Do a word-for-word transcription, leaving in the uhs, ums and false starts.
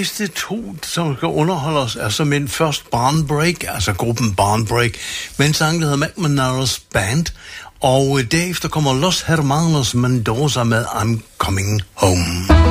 næste to, som skal underholde os, er som en først Barnbreak, altså gruppen Barnbreak, med en sang, der hedder McManara's Band, og derefter kommer Los Hermanos Mendoza med I'm Coming Home.